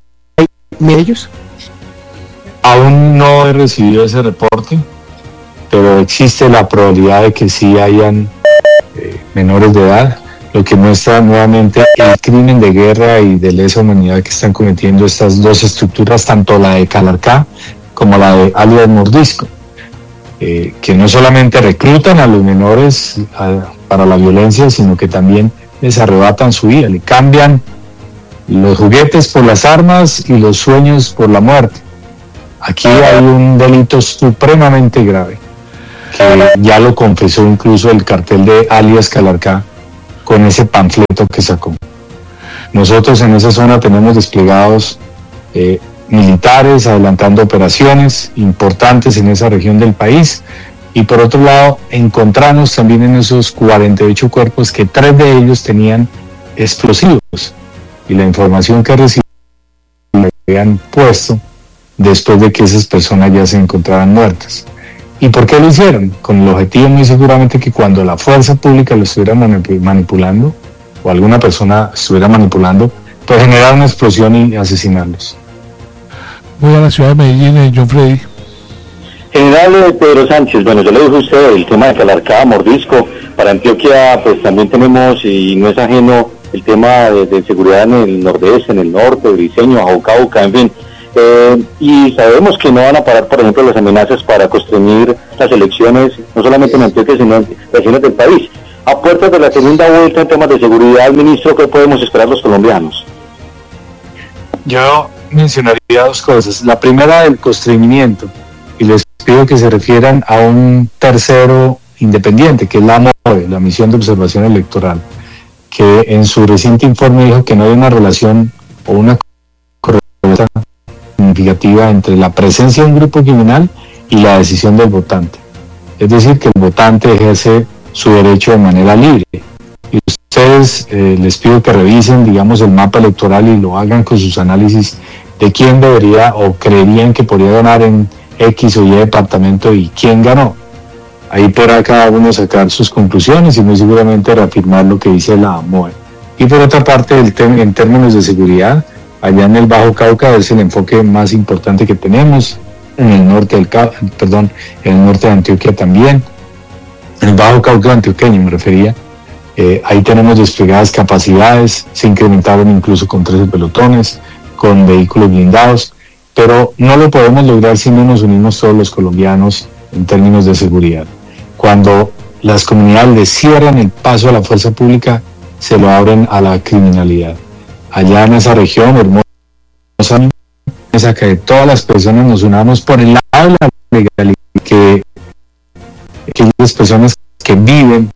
medios? Aún no he recibido ese reporte, pero existe la probabilidad de que sí hayan menores de edad, lo que muestra nuevamente el crimen de guerra y de lesa humanidad que están cometiendo estas dos estructuras, tanto la de Calarcá como la de alias Mordisco, que no solamente reclutan a los menores para la violencia, sino que también les arrebatan su vida, le cambian los juguetes por las armas y los sueños por la muerte. Aquí hay un delito supremamente grave, que ya lo confesó incluso el cartel de alias Calarcá con ese panfleto que sacó. Nosotros en esa zona tenemos desplegados militares adelantando operaciones importantes en esa región del país, y por otro lado encontramos también en esos 48 cuerpos que 3 de ellos tenían explosivos, y la información que recibimos la habían puesto después de que esas personas ya se encontraban muertas. ¿Y por qué lo hicieron? Con el objetivo muy seguramente que cuando la fuerza pública lo estuviera manipulando, o alguna persona estuviera manipulando, pues generar una explosión y asesinarlos. Voy a la ciudad de Medellín, John Freddy. General Pedro Sánchez, bueno, yo le dije a usted el tema de Calarcá, Mordisco. Para Antioquia pues también tenemos, y no es ajeno, el tema de seguridad en el nordeste, en el norte, Briceño, Jaucauca, en fin. Y sabemos que no van a parar, por ejemplo, las amenazas para constreñir las elecciones, no solamente en Antioquia, sino en regiones del país. A puertas de la segunda vuelta en temas de seguridad, ministro, ¿qué podemos esperar los colombianos? Yo mencionaría 2 cosas. La primera, el constreñimiento, y les pido que se refieran a un tercero independiente, que es la MOE, la Misión de Observación Electoral, que en su reciente informe dijo que no hay una relación o una correlación significativa entre la presencia de un grupo criminal y la decisión del votante. Es decir, que el votante ejerce su derecho de manera libre. Y ustedes les pido que revisen, digamos, el mapa electoral y lo hagan con sus análisis de quién debería o creerían que podría ganar en X o Y departamento y quién ganó. Ahí podrá cada uno sacar sus conclusiones y muy seguramente reafirmar lo que dice la MOE. Y por otra parte, en términos de seguridad, allá en el Bajo Cauca es el enfoque más importante que tenemos, en el norte en el norte de Antioquia también, en el Bajo Cauca antioqueño me refería. Ahí tenemos desplegadas capacidades, se incrementaron incluso con 13 pelotones, con vehículos blindados, pero no lo podemos lograr si no nos unimos todos los colombianos en términos de seguridad. Cuando las comunidades le cierran el paso a la fuerza pública, se lo abren a la criminalidad. Allá en esa región hermosa, que todas las personas nos unamos por el lado de la legalidad, que aquellas personas que viven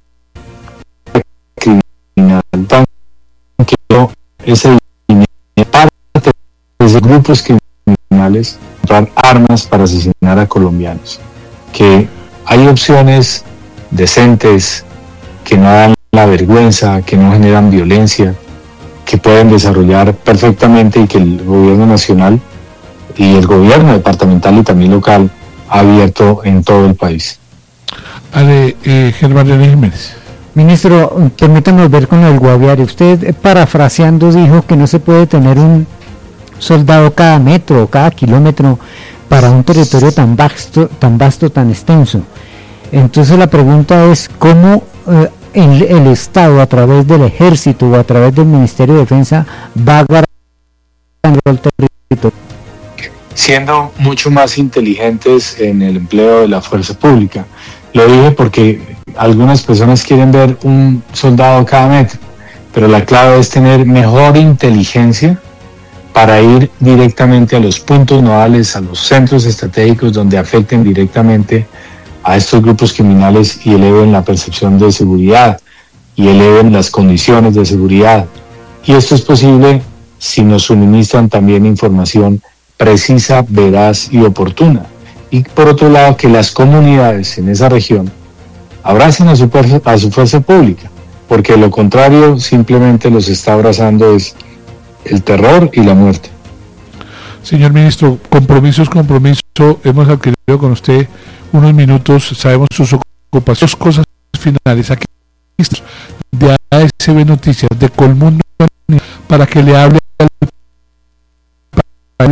criminal, que ese parte de esos grupos criminales comprar armas para asesinar a colombianos, que hay opciones decentes que no dan la vergüenza, que no generan violencia, que pueden desarrollar perfectamente y que el gobierno nacional y el gobierno departamental y también local ha abierto en todo el país. Germán René Jiménez. Ministro, permítame volver con el Guaviare. Usted, parafraseando, dijo que no se puede tener un soldado cada metro o cada kilómetro para un territorio tan vasto, tan extenso. Entonces la pregunta es, ¿cómo el Estado, a través del Ejército o a través del Ministerio de Defensa, va a garantizar el territorio? Siendo mucho más inteligentes en el empleo de la fuerza pública. Lo dije porque algunas personas quieren ver un soldado cada metro, pero la clave es tener mejor inteligencia para ir directamente a los puntos nodales, a los centros estratégicos donde afecten directamente a estos grupos criminales y eleven la percepción de seguridad y eleven las condiciones de seguridad. Y esto es posible si nos suministran también información precisa, veraz y oportuna. Y por otro lado, que las comunidades en esa región abracen a su fuerza pública, porque de lo contrario simplemente los está abrazando es el terror y la muerte. Señor ministro, compromiso, hemos adquirido con usted unos minutos, sabemos sus ocupaciones, cosas finales, aquí de ASB Noticias, de Colmundo, para que le hable al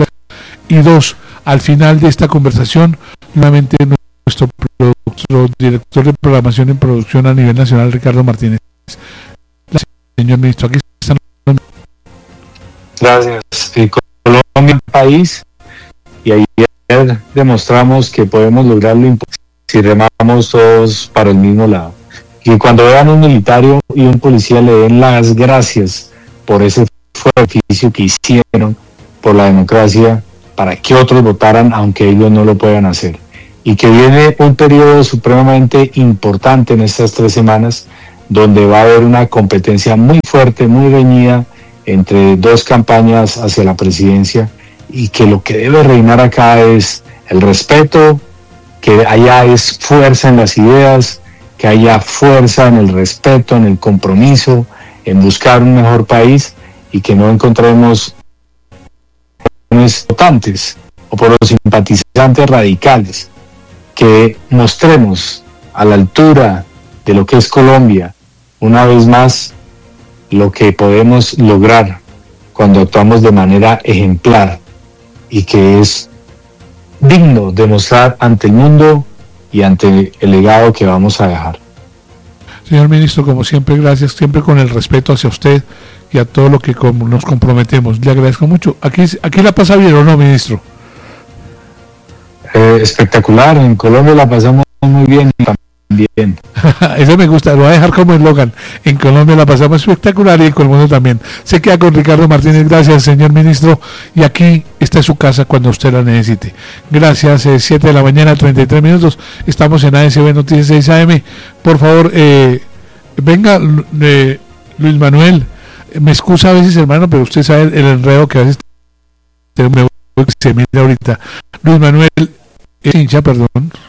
Y dos, al final de esta conversación, nuevamente nuestro director de programación en producción a nivel nacional, Ricardo Martínez. Señor ministro, aquí están. Gracias. Colombia es un país, y ayer demostramos que podemos lograrlo si remamos todos para el mismo lado. Y cuando vean un militar y un policía le den las gracias por ese sacrificio que hicieron por la democracia, para que otros votaran aunque ellos no lo puedan hacer. Y que viene un periodo supremamente importante en estas 3 semanas, donde va a haber una competencia muy fuerte, muy reñida entre 2 campañas hacia la presidencia, y que lo que debe reinar acá es el respeto, que haya es fuerza en las ideas, que haya fuerza en el respeto, en el compromiso, en buscar un mejor país, y que no encontremos votantes o por los simpatizantes radicales, que mostremos a la altura de lo que es Colombia, una vez más, lo que podemos lograr cuando actuamos de manera ejemplar, y que es digno de mostrar ante el mundo y ante el legado que vamos a dejar. Señor ministro, como siempre, gracias, siempre con el respeto hacia usted y a todo lo que nos comprometemos. Le agradezco mucho. Aquí la pasa bien, ¿o no, ministro? Espectacular, en Colombia la pasamos muy bien también. Eso me gusta, lo voy a dejar como eslogan. En Colombia la pasamos espectacular y en Colombia también. Se queda con Ricardo Martínez. Gracias, señor ministro. Y aquí está su casa cuando usted la necesite. Gracias, 7 de la mañana, 33 minutos. Estamos en ASB Noticias 6 AM. Por favor, venga, Luis Manuel. Me excusa a veces, hermano, pero usted sabe el enredo que a veces se mira ahorita. Luis Manuel, hincha, perdón.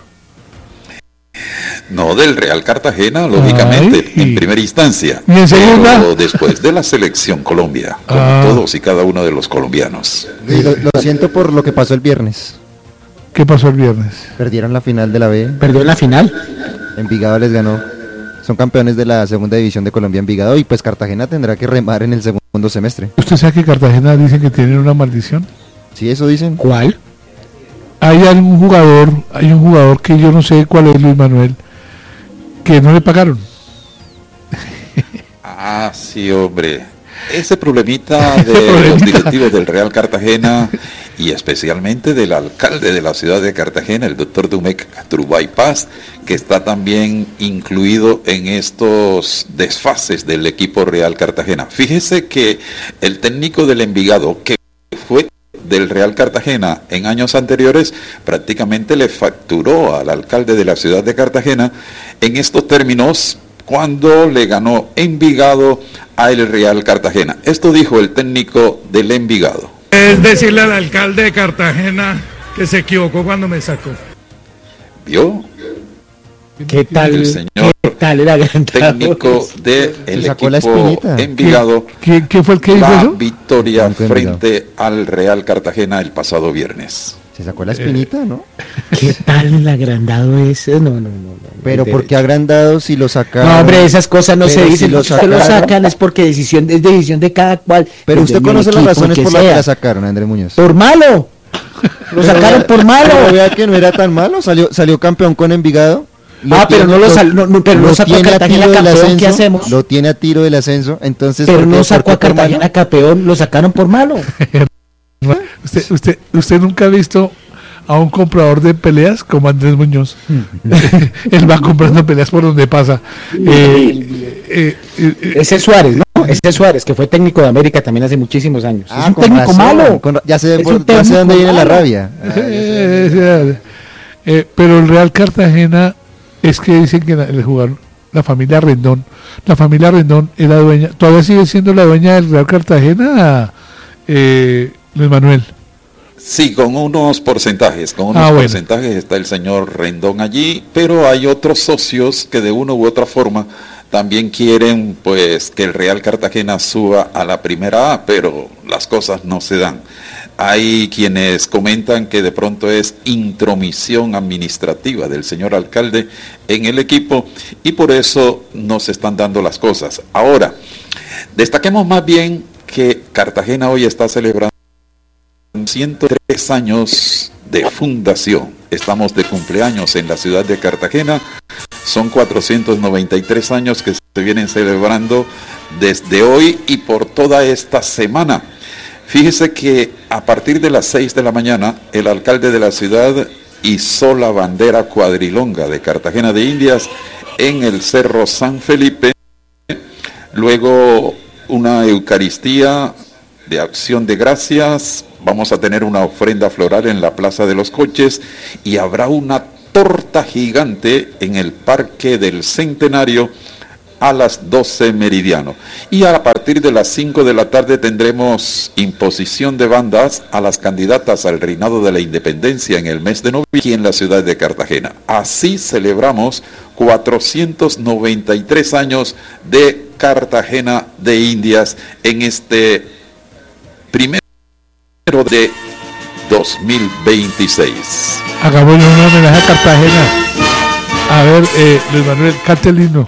No, del Real Cartagena, lógicamente, en primera instancia. ¿Y en segunda? Pero después de la selección Colombia, como todos y cada uno de los colombianos. Lo siento por lo que pasó el viernes. ¿Qué pasó el viernes? Perdieron la final de la B. ¿Perdió en la final? Envigado les ganó. Son campeones de la segunda división de Colombia, Envigado, y pues Cartagena tendrá que remar en el segundo semestre. ¿Usted sabe que Cartagena dicen que tienen una maldición? Sí, eso dicen. ¿Cuál? Hay un jugador que yo no sé cuál es, Luis Manuel, que no le pagaron. Ah, sí, hombre. Ese problemita de los directivos del Real Cartagena y especialmente del alcalde de la ciudad de Cartagena, el doctor Dumek Turbay Paz, que está también incluido en estos desfases del equipo Real Cartagena. Fíjese que el técnico del Envigado, que fue del Real Cartagena en años anteriores, prácticamente le facturó al alcalde de la ciudad de Cartagena en estos términos cuando le ganó Envigado a el Real Cartagena. Esto dijo el técnico del Envigado. Es decirle al alcalde de Cartagena que se equivocó cuando me sacó. ¿Vio? ¿Qué tal? El señor el agrandado técnico del equipo Envigado. ¿Qué fue el que dijo la eso? victoria frente al Real Cartagena el pasado viernes. Se sacó la espinita, ¿no? ¿Qué tal el agrandado ese? No. Pero ¿por qué agrandado si lo sacaron? No, hombre, esas cosas no se Pero dicen. si lo Si usted lo sacaron. sacan es porque es decisión de cada cual. Pero Desde usted el conoce las equipo, razones que por las que sea. la sacaron, Andrés Muñoz. Por malo. Lo sacaron por malo. Pero vea que no era tan malo, salió campeón con Envigado. Pero no lo sacó a Cartagena campeón, ¿qué hacemos? Lo tiene a tiro del ascenso, entonces... Pero ¿por qué- no sacó por a qué por malo? Cartagena campeón, lo sacaron por malo. ¿Usted nunca ha visto a un comprador de peleas como Andrés Muñoz? Él va comprando peleas por donde pasa. Ese es Suárez, ¿no? Ese es Suárez, que fue técnico de América también hace muchísimos años. Es un con técnico razón, malo. ya sé Es un dónde viene la malo. rabia. Pero el Real Cartagena es que dicen que el jugador, la familia Rendón era dueña, todavía sigue siendo la dueña del Real Cartagena, Luis Manuel. Sí, con unos porcentajes, porcentajes está el señor Rendón allí, pero hay otros socios que de una u otra forma también quieren pues que el Real Cartagena suba a la primera A, pero las cosas no se dan. Hay quienes comentan que de pronto es intromisión administrativa del señor alcalde en el equipo y por eso no se están dando las cosas. Ahora, destaquemos más bien que Cartagena hoy está celebrando 403 años de fundación. Estamos de cumpleaños en la ciudad de Cartagena. Son 493 años que se vienen celebrando desde hoy y por toda esta semana. Fíjese que a partir de las 6 de la mañana, el alcalde de la ciudad izó la bandera cuadrilonga de Cartagena de Indias en el Cerro San Felipe. Luego una Eucaristía de acción de gracias. Vamos a tener una ofrenda floral en la Plaza de los Coches y habrá una torta gigante en el Parque del Centenario a las 12 meridiano. Y a partir de las 5 de la tarde tendremos imposición de bandas a las candidatas al reinado de la independencia en el mes de noviembre aquí en la ciudad de Cartagena. Así celebramos 493 años de Cartagena de Indias en este primero de 2026. Hagámosle un homenaje a Cartagena. A ver, Luis Manuel, cante el himno.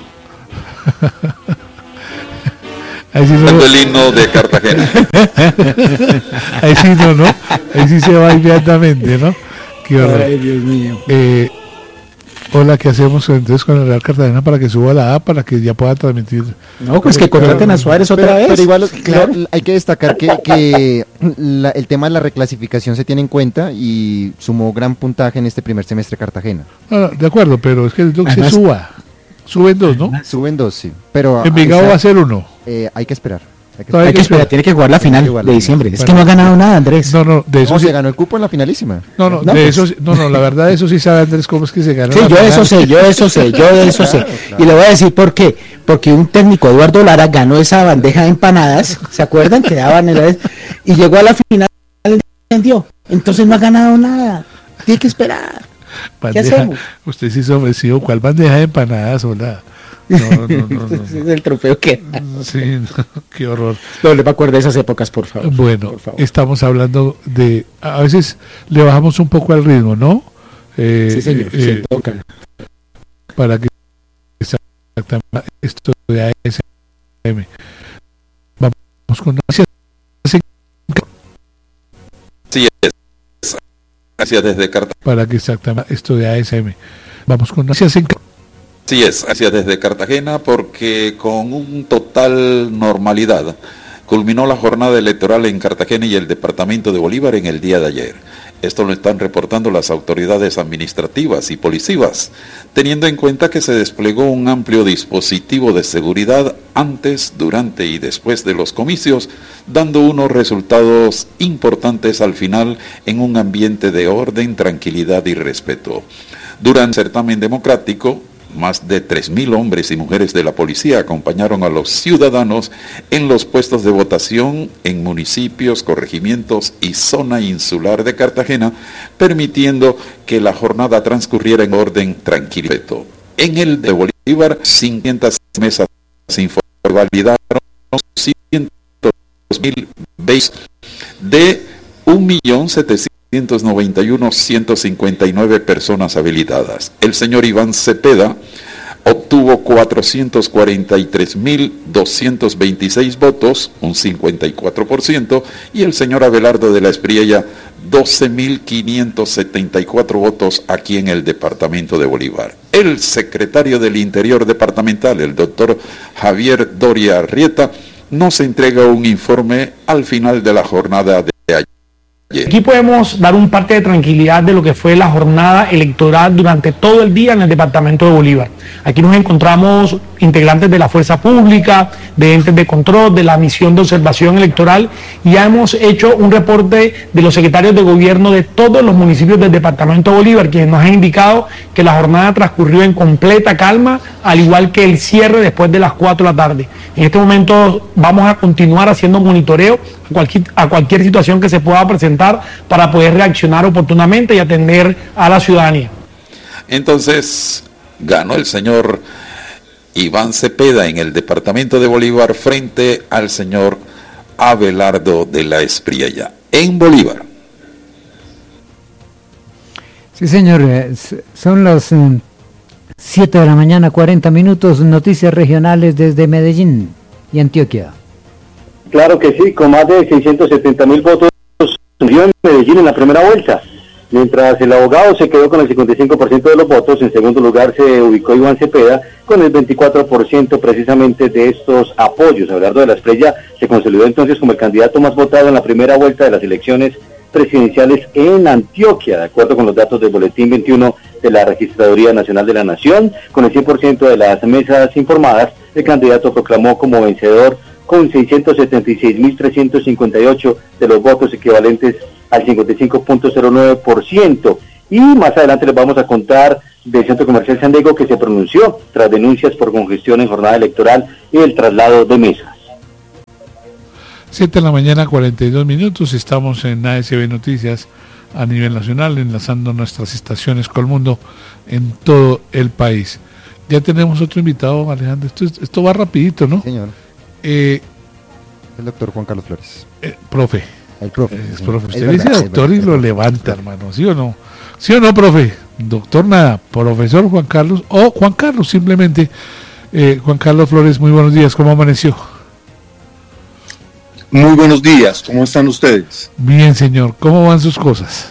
Ahí sí no, el himno de Cartagena. Ahí sí no, ahí sí se va inmediatamente, ¿no? Qué horror. Ay, Dios mío. Hola, ¿qué hacemos entonces con el Real Cartagena para que suba la A, para que ya pueda transmitir? No, pues que contraten a Suárez otra vez. Pero igual, claro. Hay que destacar que el tema de la reclasificación se tiene en cuenta y sumó gran puntaje en este primer semestre Cartagena. Ah, de acuerdo, pero es que el se suba. Suben 2, ¿no? Suben 2, sí. Pero Envigado va a ser 1. hay que esperar. Hay que esperar, tiene que jugar la final de diciembre. Es que no ha ganado nada, Andrés. No, de eso se ganó el cupo en la finalísima. La verdad, eso sí sabe Andrés cómo es que se ganó. Sí, yo de eso sé. Claro. Y le voy a decir por qué. Porque un técnico, Eduardo Lara, ganó esa bandeja de empanadas, ¿se acuerdan? Que daban y llegó a la final y vendió. Entonces no ha ganado nada. Tiene que esperar. ¿Qué hacemos? Usted sí se ofreció. ¿Cuál bandeja de empanadas? Hola. No. Ese es el trofeo que... Sí, qué horror. No le va a acordar de esas épocas, por favor. Bueno, por favor. Estamos hablando de... A veces le bajamos un poco al ritmo, ¿no? Sí, señor, se toca. Para que exactamente esto de ASM. Vamos con... Sí, es. Gracias desde Cartagena. Para que exactamente esto de ASM. Vamos con... Sí es, hacia desde Cartagena, porque con un total normalidad culminó la jornada electoral en Cartagena y el departamento de Bolívar en el día de ayer. Esto lo están reportando las autoridades administrativas y policivas, teniendo en cuenta que se desplegó un amplio dispositivo de seguridad antes, durante y después de los comicios, dando unos resultados importantes al final en un ambiente de orden, tranquilidad y respeto. Durante el certamen democrático, más de 3.000 hombres y mujeres de la policía acompañaron a los ciudadanos en los puestos de votación en municipios, corregimientos y zona insular de Cartagena, permitiendo que la jornada transcurriera en orden tranquilo. En el de Bolívar, 500 mesas validaron 100.000 veces de 1.791.159 personas habilitadas. El señor Iván Cepeda obtuvo 443.226 votos, un 54%, y el señor Abelardo de la Espriella 12.574 votos aquí en el departamento de Bolívar. El secretario del Interior departamental, el doctor Javier Doria Arrieta, nos entrega un informe al final de la jornada de ayer. Aquí podemos dar un parte de tranquilidad de lo que fue la jornada electoral durante todo el día en el departamento de Bolívar. Aquí nos encontramos integrantes de la fuerza pública, de entes de control, de la misión de observación electoral, y ya hemos hecho un reporte de los secretarios de gobierno de todos los municipios del departamento de Bolívar, quienes nos han indicado que la jornada transcurrió en completa calma, al igual que el cierre después de las 4 de la tarde. En este momento vamos a continuar haciendo monitoreo a cualquier situación que se pueda presentar para poder reaccionar oportunamente y atender a la ciudadanía. Entonces, ganó el señor Iván Cepeda en el departamento de Bolívar frente al señor Abelardo de la Espriella en Bolívar. Sí, señor, son las 7 de la mañana, 40 minutos, noticias regionales desde Medellín y Antioquia. Claro que sí, con más de 670.000 votos en Medellín en la primera vuelta. Mientras el abogado se quedó con el 55% de los votos, en segundo lugar se ubicó Iván Cepeda con el 24% precisamente de estos apoyos. Abelardo de la Espriella se consolidó entonces como el candidato más votado en la primera vuelta de las elecciones presidenciales en Antioquia, de acuerdo con los datos del Boletín 21 de la Registraduría Nacional de la Nación. Con el 100% de las mesas informadas, el candidato proclamó como vencedor con 676.358 de los votos, equivalentes al 55.09%. Y más adelante les vamos a contar del Centro Comercial San Diego, que se pronunció tras denuncias por congestión en jornada electoral y el traslado de mesas. 7 de la mañana, 42 minutos, estamos en ASB Noticias a nivel nacional, enlazando nuestras estaciones con el mundo en todo el país. Ya tenemos otro invitado, Alejandro, esto va rapidito, ¿no? Señor. El doctor Juan Carlos Flores. Profe. El profe. Es profe. Usted dice doctor y lo levanta, hermano, ¿sí o no? ¿Sí o no, profe? Doctor nada, profesor Juan Carlos, o Juan Carlos simplemente. Juan Carlos Flores, muy buenos días, ¿cómo amaneció? Muy buenos días, ¿cómo están ustedes? Bien, señor, ¿cómo van sus cosas?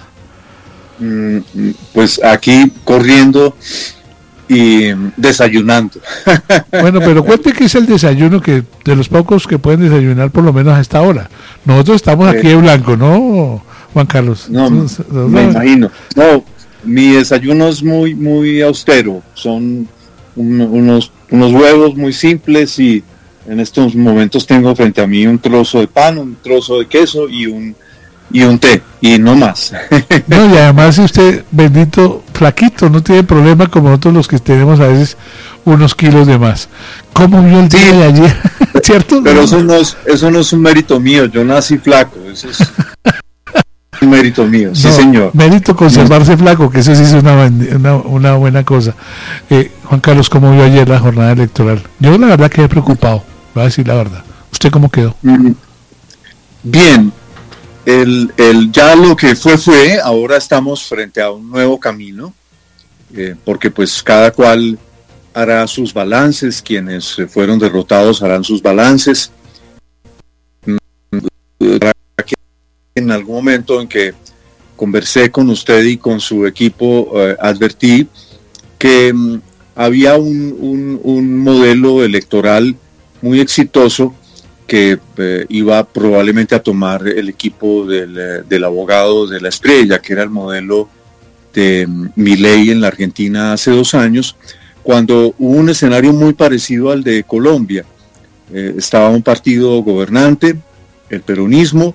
Pues aquí corriendo y desayunando. Bueno, pero cuente que es el desayuno, que de los pocos que pueden desayunar por lo menos a esta hora. Nosotros estamos aquí de blanco, ¿no, Juan Carlos? No, me imagino. No, mi desayuno es muy austero. Son unos huevos muy simples, y en estos momentos tengo frente a mí un trozo de pan, un trozo de queso y un té, y no más. No, y además usted, bendito, flaquito, no tiene problema como nosotros los que tenemos a veces unos kilos de más. ¿Cómo vio el día de ayer? ¿Cierto? Pero eso no es un mérito mío, yo nací flaco, eso es un mérito mío, sí, señor. Mérito conservarse flaco, que eso sí es una buena cosa. Juan Carlos, ¿cómo vio ayer la jornada electoral? Yo la verdad quedé preocupado, voy a decir la verdad. ¿Usted cómo quedó? Bien. Ya lo que fue, ahora estamos frente a un nuevo camino, porque pues cada cual hará sus balances, quienes fueron derrotados harán sus balances. En algún momento en que conversé con usted y con su equipo, advertí que había un modelo electoral muy exitoso que iba probablemente a tomar el equipo del abogado de la Espriella, que era el modelo de Milei en la Argentina hace 2 años, cuando hubo un escenario muy parecido al de Colombia. Estaba un partido gobernante, el peronismo,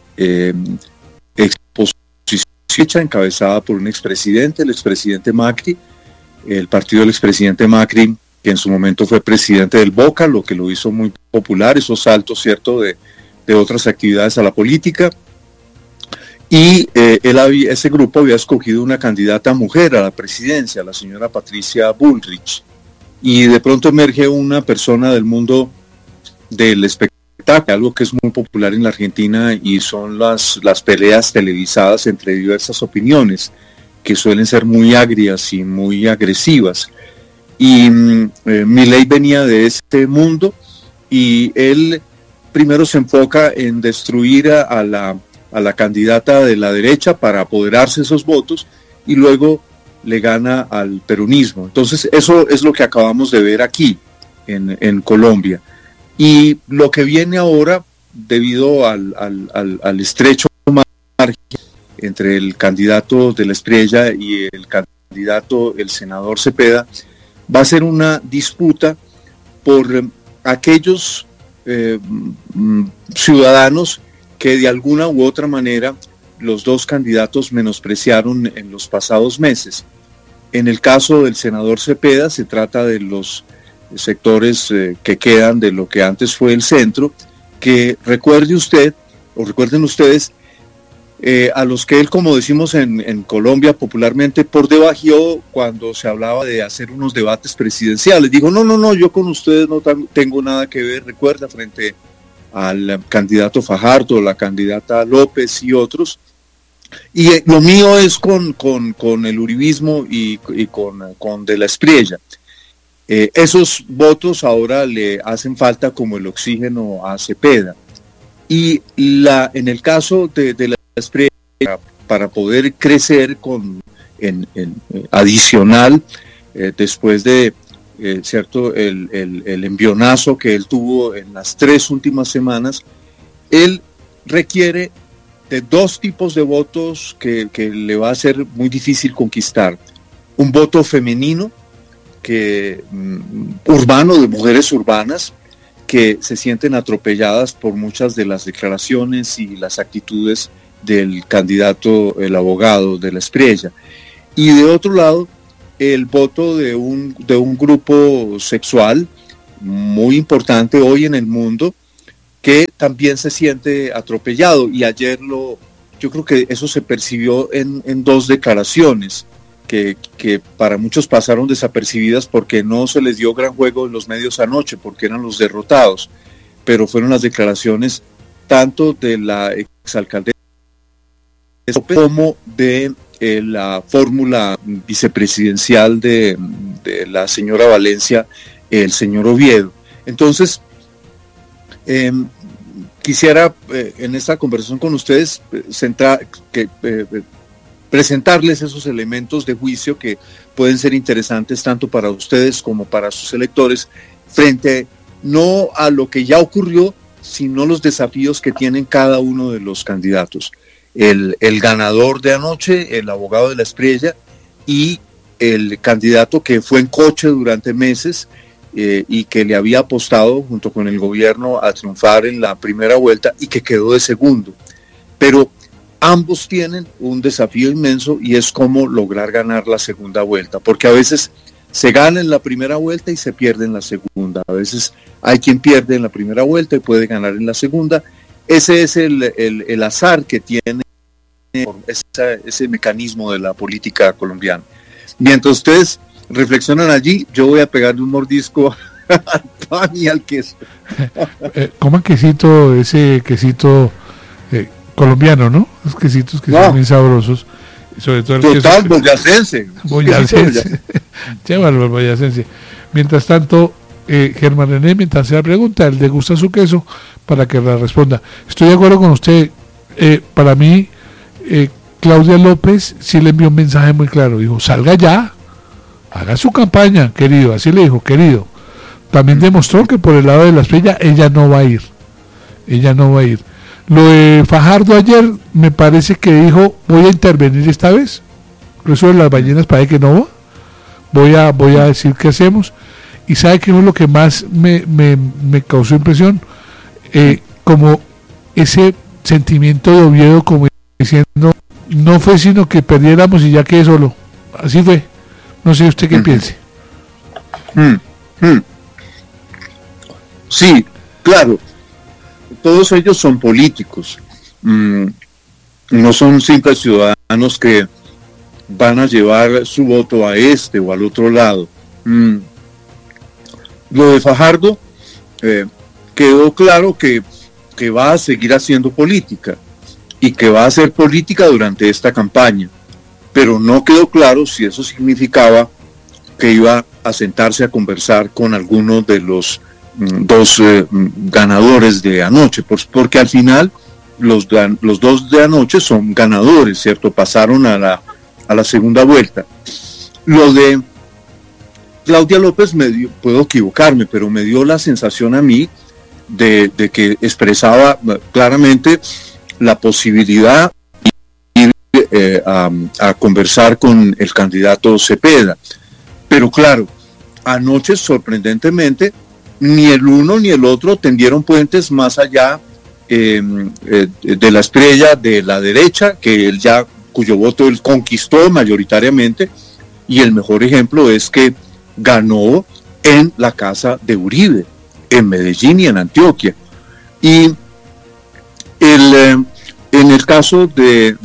exposición encabezada por un expresidente, el expresidente Macri, el partido del expresidente Macri, que en su momento fue presidente del Boca, lo que lo hizo muy popular, esos saltos, ¿cierto?, de otras actividades a la política. Y ese grupo había escogido una candidata mujer a la presidencia, la señora Patricia Bullrich. Y de pronto emerge una persona del mundo del espectáculo, algo que es muy popular en la Argentina, y son las peleas televisadas entre diversas opiniones, que suelen ser muy agrias y muy agresivas. Y Milei venía de este mundo, y él primero se enfoca en destruir a la candidata de la derecha para apoderarse de esos votos, y luego le gana al peronismo. Entonces eso es lo que acabamos de ver aquí en Colombia. Y lo que viene ahora, debido al estrecho margen entre el candidato de la Espriella y el senador Cepeda, va a ser una disputa por aquellos ciudadanos que de alguna u otra manera los dos candidatos menospreciaron en los pasados meses. En el caso del senador Cepeda se trata de los sectores que quedan de lo que antes fue el centro, que recuerden ustedes, a los que él, como decimos en Colombia popularmente, por debajeó cuando se hablaba de hacer unos debates presidenciales. Digo, no, yo con ustedes no tengo nada que ver, recuerda, frente al candidato Fajardo, la candidata López y otros. Y lo mío es con el uribismo y con de la Espriella. Esos votos ahora le hacen falta como el oxígeno a Cepeda. Y en el caso de la Espriella para poder crecer en adicional después de cierto el envionazo que él tuvo en las 3 últimas semanas. Él requiere de 2 tipos de votos que le va a ser muy difícil conquistar. Un voto femenino, urbano, de mujeres urbanas, que se sienten atropelladas por muchas de las declaraciones y las actitudes del candidato, el abogado de la Espriella. Y de otro lado, el voto de un grupo sexual muy importante hoy en el mundo, que también se siente atropellado. Y ayer yo creo que eso se percibió en 2 declaraciones que para muchos pasaron desapercibidas porque no se les dio gran juego en los medios anoche, porque eran los derrotados, pero fueron las declaraciones tanto de la exalcaldesa como de la fórmula vicepresidencial de la señora Valencia, el señor Oviedo. Entonces, quisiera en esta conversación con ustedes presentarles esos elementos de juicio que pueden ser interesantes tanto para ustedes como para sus electores, frente no a lo que ya ocurrió, sino los desafíos que tienen cada uno de los candidatos. El ganador de anoche, el abogado de la Espriella, y el candidato que fue en coche durante meses y que le había apostado junto con el gobierno a triunfar en la primera vuelta y que quedó de segundo. Pero ambos tienen un desafío inmenso y es cómo lograr ganar la segunda vuelta, porque a veces se gana en la primera vuelta y se pierde en la segunda. A veces hay quien pierde en la primera vuelta y puede ganar en la segunda. Ese es el azar que tiene ese mecanismo de la política colombiana. Mientras ustedes reflexionan allí, yo voy a pegarle un mordisco al pan y al queso. Coman quesito, ese quesito colombiano, ¿no? Los quesitos que son bien sabrosos. Sobre todo el total, queso boyacense. Boyacense. Llévalo al boyacense. Mientras tanto, Germán René, mientras se la pregunta, él le gusta su queso para que la responda. Estoy de acuerdo con usted. Para mí, Claudia López sí le envió un mensaje muy claro. Dijo, salga ya, haga su campaña, querido. Así le dijo, querido. También demostró que por el lado de la Espriella ella no va a ir. Ella no va a ir. Lo de Fajardo ayer me parece que dijo, voy a intervenir esta vez. Eso de las ballenas parece que no va. Voy a decir qué hacemos. Y sabe que no es lo que más me causó impresión, como ese sentimiento de Oviedo, como diciendo, no fue sino que perdiéramos y ya quedé solo. Así fue. No sé usted qué piense. Sí, claro. Todos ellos son políticos, no son simples ciudadanos que van a llevar su voto a este o al otro lado. Lo de Fajardo quedó claro que va a seguir haciendo política y que va a hacer política durante esta campaña, pero no quedó claro si eso significaba que iba a sentarse a conversar con algunos de los 2 ganadores de anoche, porque al final los 2 de anoche son ganadores, ¿cierto? Pasaron a la segunda vuelta. Lo de Claudia López puedo equivocarme, pero me dio la sensación a mí de que expresaba claramente la posibilidad de ir a conversar con el candidato Cepeda. Pero claro, anoche sorprendentemente ni el uno ni el otro tendieron puentes más allá de la Espriella de la derecha, cuyo voto él conquistó mayoritariamente, y el mejor ejemplo es que ganó en la casa de Uribe, en Medellín y en Antioquia. Y en el caso de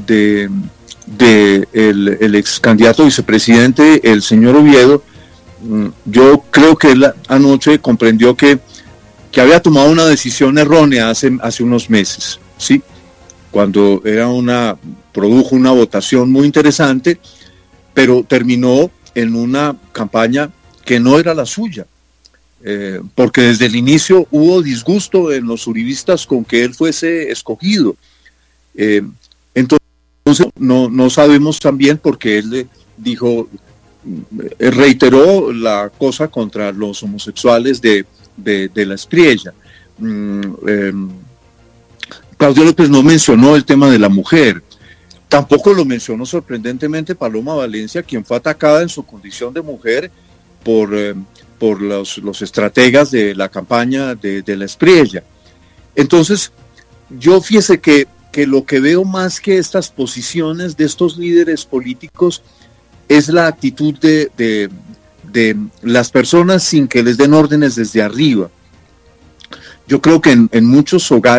el ex candidato vicepresidente, el señor Oviedo, yo creo que él anoche comprendió que había tomado una decisión errónea hace unos meses, ¿sí? Cuando produjo una votación muy interesante, pero terminó en una campaña que no era la suya, porque desde el inicio hubo disgusto en los uribistas con que él fuese escogido. Entonces no sabemos también porque él reiteró la cosa contra los homosexuales de la Espriella. Claudia López no mencionó el tema de la mujer. Tampoco lo mencionó sorprendentemente Paloma Valencia, quien fue atacada en su condición de mujer por los estrategas de la campaña de la Espriella. Entonces, yo fíjese que lo que veo más que estas posiciones de estos líderes políticos es la actitud de las personas sin que les den órdenes desde arriba. Yo creo que en muchos hogares